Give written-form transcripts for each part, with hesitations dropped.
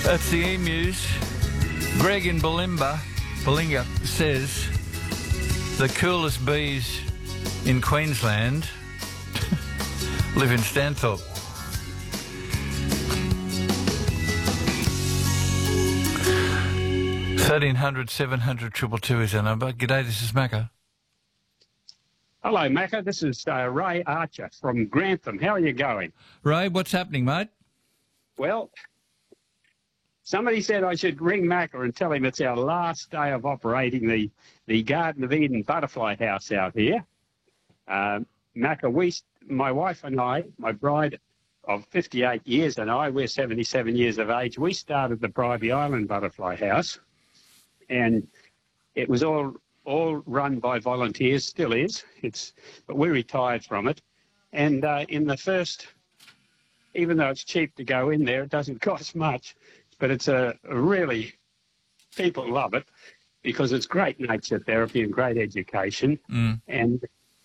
That's the emus. Greg in Balinga says the coolest bees in Queensland live in Stanthorpe. $1300 700 222 is our number. G'day, this is Macca. Hello, Macca. This is Ray Archer from Grantham. How are you going? Ray, what's happening, mate? Well, somebody said I should ring Macca and tell him it's our last day of operating the Garden of Eden butterfly house out here. Macca, my wife and I, my bride of 58 years and we're 77 years of age, we started the Bribie Island Butterfly House, and it was all run by volunteers, still is. But we retired from it. And in the first, even though it's cheap to go in there, it doesn't cost much, but it's people love it because it's great nature therapy and great education. And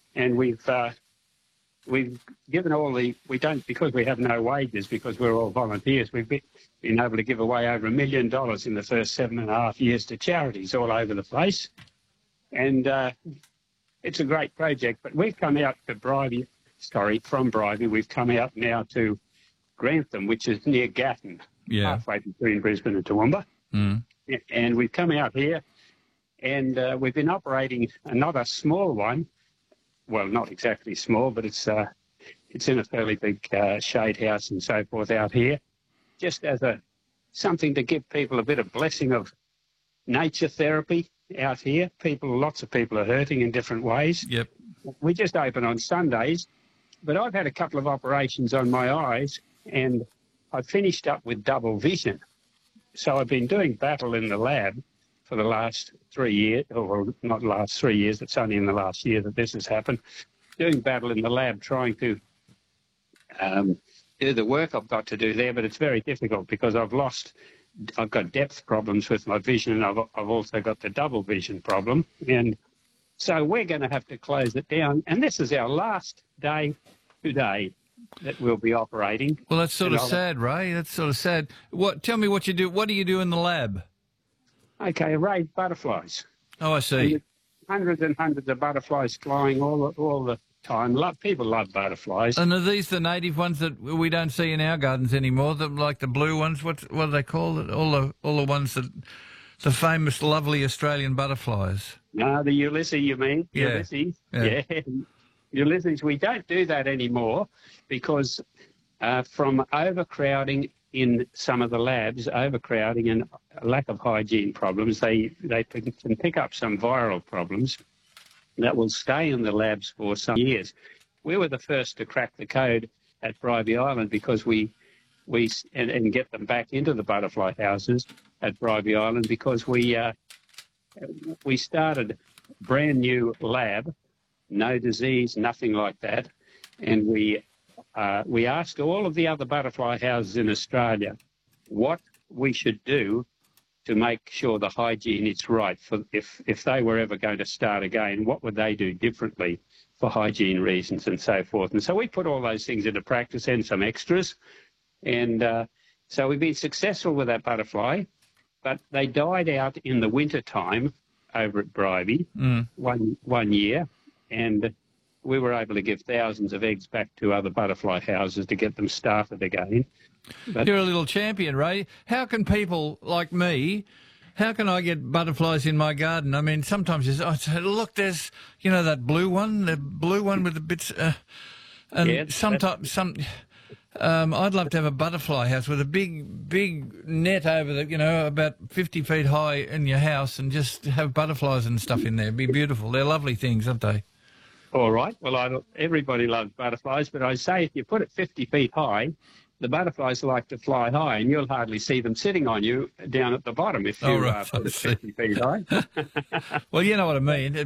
we've given because we have no wages, because we're all volunteers, we've been able to give away over $1 million in the first 7.5 years to charities all over the place. And it's a great project, but we've come out to from Bribie, we've come out now to Grantham, which is near Gatton, halfway between Brisbane and Toowoomba. And we've come out here, and we've been operating another small one. Well, not exactly small, but it's in a fairly big shade house and so forth out here, just as something to give people a bit of blessing of nature therapy out here. Lots of people are hurting in different ways. Yep. We just open on Sundays, but I've had a couple of operations on my eyes, and I've finished up with double vision. So I've been doing battle in the lab for the last 3 years, or not last 3 years, it's only in the last year that this has happened, doing battle in the lab, trying to do the work I've got to do there, but it's very difficult because I've got depth problems with my vision, and I've also got the double vision problem. And so we're going to have to close it down. And this is our last day today that we'll be operating. Well, that's sort of sad, Ray. That's sort of sad. Tell me what you do. What do you do in the lab? Okay, raise butterflies. Oh, I see. Hundreds and hundreds of butterflies flying all the time. People love butterflies. And are these the native ones that we don't see in our gardens anymore? Like the blue ones? What do they call it? All the ones the famous, lovely Australian butterflies. No, the Ulysses, you mean? Yeah. Ulysses. Yeah. Ulysses. We don't do that anymore because from overcrowding in some of the labs, overcrowding and lack of hygiene problems, they can pick up some viral problems that will stay in the labs for some years. We were the first to crack the code at Bribie Island because we get them back into the butterfly houses at Bribie Island because we started a brand new lab, no disease, nothing like that, and we asked all of the other butterfly houses in Australia what we should do to make sure the hygiene is right. If they were ever going to start again, what would they do differently for hygiene reasons and so forth? And so we put all those things into practice and some extras. And so we've been successful with that butterfly, but they died out in the winter time over at Bribie one year, and we were able to give thousands of eggs back to other butterfly houses to get them started again. But you're a little champion, Ray. How can people like me, how can I get butterflies in my garden? I mean, sometimes I say, look, there's, that blue one with the bits, and sometimes I'd love to have a butterfly house with a big net over about 50 feet high in your house, and just have butterflies and stuff in there. It'd be beautiful. They're lovely things, aren't they? All right. Well, everybody loves butterflies, but I say if you put it 50 feet high, the butterflies like to fly high, and you'll hardly see them sitting on you down at the bottom if you put it 50 feet high. Well, you know what I mean.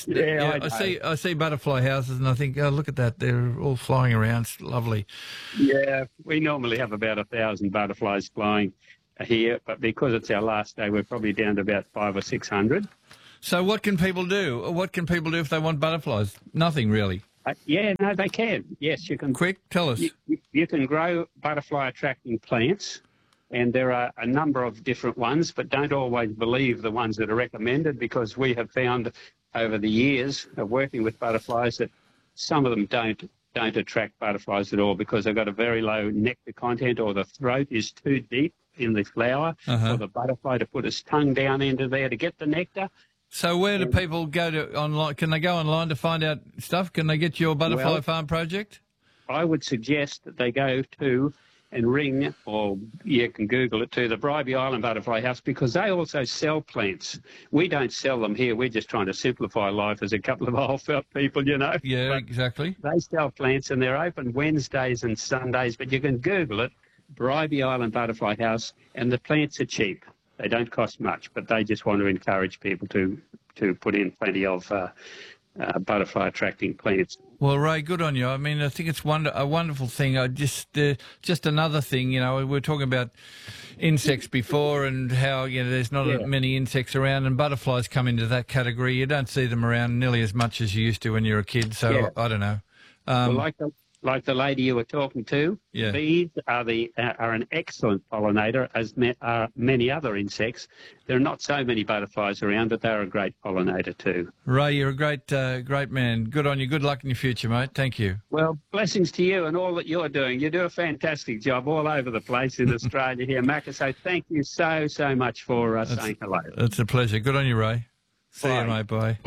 I see butterfly houses, and I think, oh, look at that. They're all flying around. It's lovely. Yeah, we normally have about 1,000 butterflies flying here, but because it's our last day, we're probably down to about 500 or 600. So what can people do? What can people do if they want butterflies? Nothing, really. No, they can. Yes, you can. Quick, tell us. You can grow butterfly-attracting plants And there are a number of different ones, but don't always believe the ones that are recommended, because we have found over the years of working with butterflies that some of them don't attract butterflies at all, because they've got a very low nectar content, or the throat is too deep in the flower for the butterfly to put its tongue down into there to get the nectar. So where do people go to online? Can they go online to find out stuff? Can they get your butterfly farm project? I would suggest that they go to and ring, or you can Google it too, the Bribie Island Butterfly House, because they also sell plants. We don't sell them here. We're just trying to simplify life as a couple of old felt people, you know. Yeah, but exactly. they sell plants, and they're open Wednesdays and Sundays, but you can Google it, Bribie Island Butterfly House, and the plants are cheap. They don't cost much, but they just want to encourage people to put in plenty of butterfly attracting plants. Well, Ray, good on you. I mean, I think it's a wonderful thing. I just another thing, you know, we were talking about insects before and how, you know, there's not many insects around, and butterflies come into that category. You don't see them around nearly as much as you used to when you were a kid, so I don't know. Well, like the lady you were talking to, bees are an excellent pollinator, as are many other insects. There are not so many butterflies around, but they're a great pollinator too. Ray, you're a great man. Good on you. Good luck in your future, mate. Thank you. Well, blessings to you and all that you're doing. You do a fantastic job all over the place in Australia here, Macca. So thank you so much for saying hello. It's a pleasure. Good on you, Ray. See you, mate. Bye.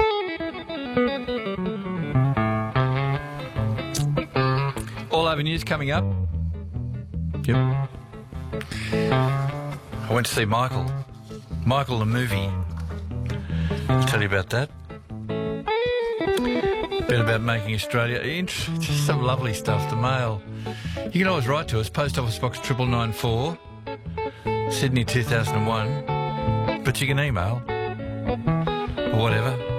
All Over News coming up. Yep. I went to see Michael the movie. I'll tell you about that. Bit about Making Australia. Just some lovely stuff. The mail. You can always write to us. Post Office Box 9994, Sydney 2001. But you can email or whatever.